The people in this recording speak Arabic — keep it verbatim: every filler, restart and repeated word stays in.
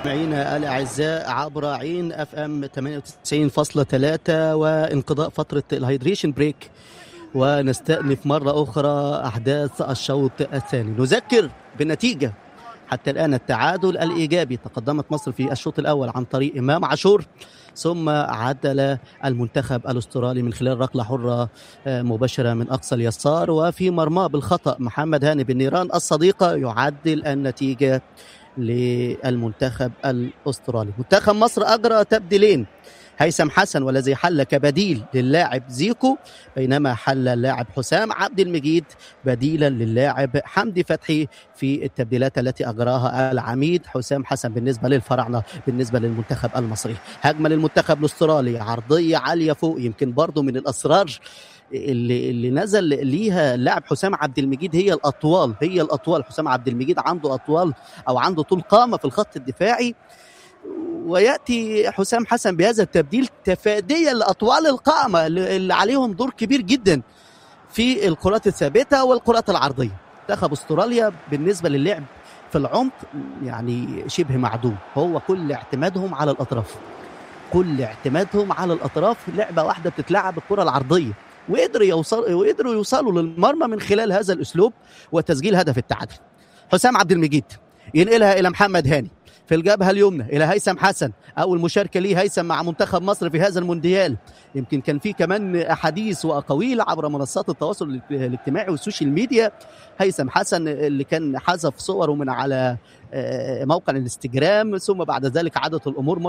مستمعينا الأعزاء عبر عين اف ام ثمانية وتسعين فاصلة ثلاثة وانقضاء فترة الهيدريشن بريك، ونستأنف مرة أخرى أحداث الشوط الثاني. نذكر بالنتيجة حتى الآن: التعادل الإيجابي، تقدمت مصر في الشوط الأول عن طريق إمام عاشور، ثم عدل المنتخب الأسترالي من خلال ركلة حرة مباشرة من أقصى اليسار، وفي مرماه بالخطأ محمد هاني بن نيران الصديقة يعدل النتيجة للمنتخب الأسترالي. منتخب مصر أجرى تبديلين: هيثم حسن والذي حل كبديل للاعب زيكو، بينما حل اللاعب حسام عبد المجيد بديلا للاعب حمدي فتحي في التبديلات التي أجراها العميد حسام حسن بالنسبة للفراعنة. بالنسبة للمنتخب المصري، هجمة للمنتخب الأسترالي، عرضية عالية فوق، يمكن برضو من الأسرار اللي اللي نزل ليها اللاعب حسام عبد المجيد هي الأطوال هي الأطوال حسام عبد المجيد عنده أطوال أو عنده طول قامة في الخط الدفاعي، ويأتي حسام حسن بهذا التبديل تفاديا لأطوال القامة اللي عليهم دور كبير جدا في الكرات الثابتة والكرات العرضية. منتخب استراليا بالنسبة للعب في العمق يعني شبه معدوم، هو كل اعتمادهم على الأطراف كل اعتمادهم على الأطراف لعبة واحدة بتتلعب الكرة العرضية، وقدروا يوصل وقدروا يوصلوا للمرمى من خلال هذا الأسلوب وتسجيل هدف التعادل. حسام عبد المجيد ينقلها إلى محمد هاني في الجبهة اليمنى إلى هيثم حسن، أول مشاركة ليه هيثم مع منتخب مصر في هذا المونديال. يمكن كان في كمان أحاديث وأقاويل عبر منصات التواصل الاجتماعي والسوشيال ميديا. هيثم حسن اللي كان حذف صوره من على موقع الانستجرام، ثم بعد ذلك عادت الأمور